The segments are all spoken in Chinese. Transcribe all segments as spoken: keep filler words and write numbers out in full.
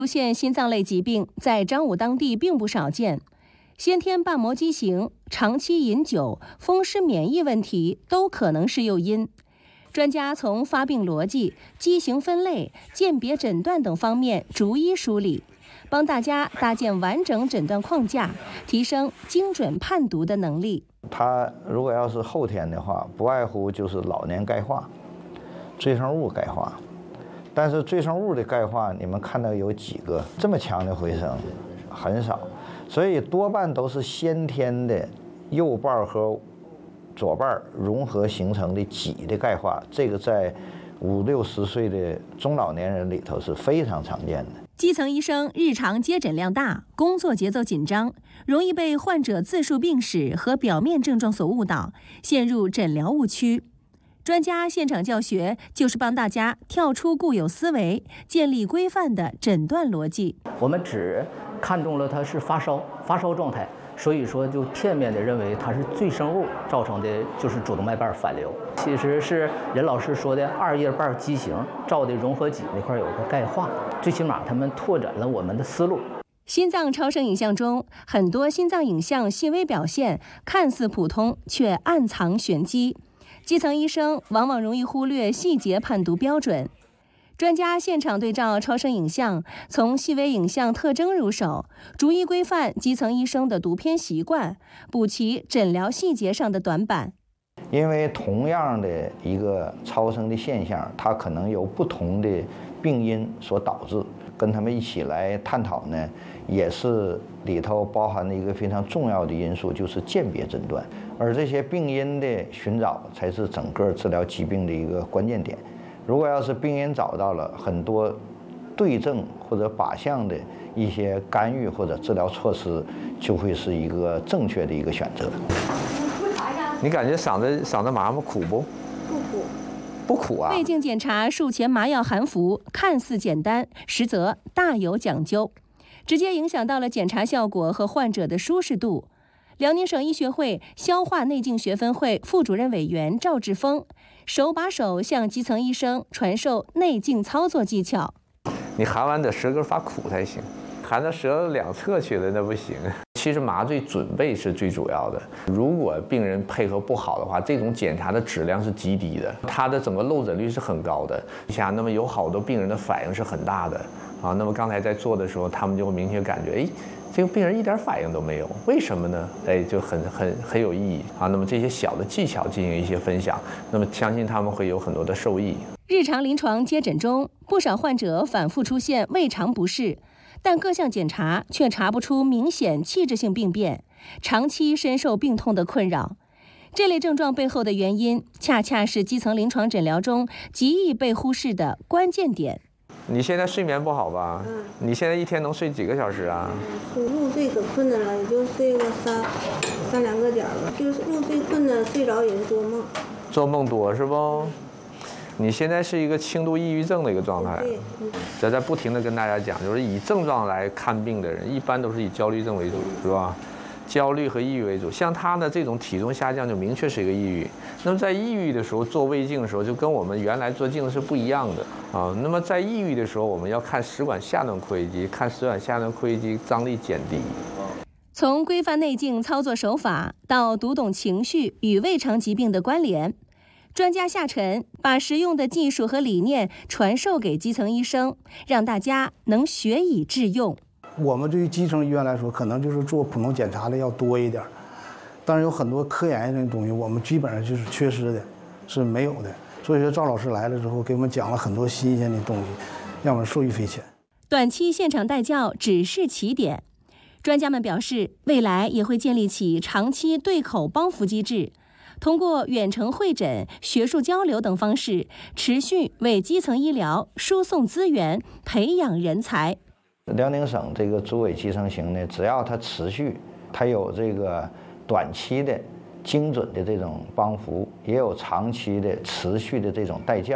出现心脏类疾病在张武当地并不少见，先天瓣膜畸形、长期饮酒、风湿免疫问题都可能是诱因。专家从发病逻辑、畸形分类、鉴别诊断等方面逐一梳理，帮大家搭建完整诊断框架，提升精准判读的能力。 它如果要是后天的话，不外乎就是老年钙化、赘生物钙化。但是赘生物的钙化，你们看到有几个这么强的回升？很少，所以多半都是先天的右瓣和左瓣融合形成的脊的钙化，这个在五六十岁的中老年人里头是非常常见的。 基层医生日常接诊量大，工作节奏紧张，容易被患者自述病史和表面症状所误导，陷入诊疗误区。专家现场教学就是帮大家跳出固有思维，建立规范的诊断逻辑。 我们只看中了它是发烧，发烧状态，所以说就片面的认为它是赘生物造成的，就是主动脉瓣反流。其实是任老师说的二叶瓣畸形，照的融合脊那块有个钙化，最起码他们拓展了我们的思路。 心脏超声影像中，很多心脏影像细微表现看似普通，却暗藏玄机。基层医生往往容易忽略细节判读标准。专家现场对照超声影像，从细微影像特征入手，逐一规范基层医生的读片习惯，补齐诊疗细节上的短板。 因为同样的一个超声的现象，它可能由不同的病因所导致，跟他们一起来探讨呢，也是里头包含了一个非常重要的因素，就是鉴别诊断。而这些病因的寻找，才是整个治疗疾病的一个关键点。如果要是病因找到了，很多对症或者靶向的一些干预或者治疗措施，就会是一个正确的一个选择。 你感觉嗓子嗓子麻吗？苦不？ 不苦。 不苦啊。 胃镜检查术前麻药含服，看似简单，实则大有讲究，直接影响到了检查效果和患者的舒适度。辽宁省医学会消化内镜学分会副主任委员赵志峰手把手向基层医生传授内镜操作技巧。 你含完得舌根发苦才行，含到舌两侧去了那不行。其实麻醉准备是最主要的，如果病人配合不好的话，这种检查的质量是极低的，它的整个漏诊率是很高的。下那么有好多病人的反应是很大的啊。那么刚才在做的时候，他们就会明确感觉，哎。这个病人一点反应都没有，为什么呢？哎，就很很很有意义啊。那么这些小的技巧进行一些分享，那么相信他们会有很多的受益。 日常临床接诊中，不少患者反复出现胃肠不适，但各项检查却查不出明显器质性病变，长期深受病痛的困扰。这类症状背后的原因，恰恰是基层临床诊疗中极易被忽视的关键点。 你现在睡眠不好吧？嗯。你现在一天能睡几个小时啊？ 入睡可困难了，也就睡个三三两个点吧。就是入睡困难，睡着也是做梦。 做梦多是不？你现在是一个轻度抑郁症的一个状态。对。这在不停的跟大家讲，就是以症状来看病的人，一般都是以焦虑症为主，是吧？焦虑和抑郁为主，像他的这种体重下降就明确是一个抑郁。那么在抑郁的时候做胃镜的时候，就跟我们原来做镜是不一样的啊。那么在抑郁的时候，我们要看食管下段括约肌，看食管下段括约肌张力减低。 从规范内镜操作手法到读懂情绪与胃肠疾病的关联，专家下沉把实用的技术和理念传授给基层医生，让大家能学以致用。 我们对于基层医院来说，可能就是做普通检查的要多一点，但是有很多科研的东西，我们基本上就是缺失的，是没有的。所以说赵老师来了之后，给我们讲了很多新鲜的东西，让我们受益匪浅。 短期现场带教只是起点，专家们表示，未来也会建立起长期对口帮扶机制，通过远程会诊、学术交流等方式，持续为基层医疗输送资源、培养人才。 辽宁省这个主委集成型呢，只要它持续，它有这个短期的精准的这种帮扶，也有长期的持续的这种带教，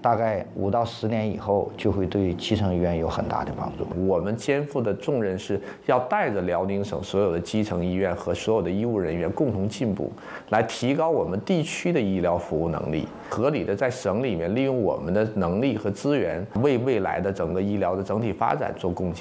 大概五到十年以后，就会对基层医院有很大的帮助。 我们肩负的重任是要带着辽宁省所有的基层医院和所有的医务人员共同进步，来提高我们地区的医疗服务能力，合理的在省里面利用我们的能力和资源，为未来的整个医疗的整体发展做贡献。